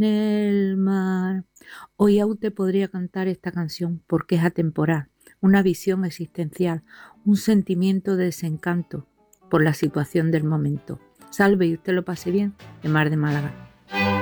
el mar. Hoy aún te podría cantar esta canción porque es atemporal, una visión existencial, un sentimiento de desencanto por la situación del momento. Salve y usted lo pase bien, de Mar de Málaga.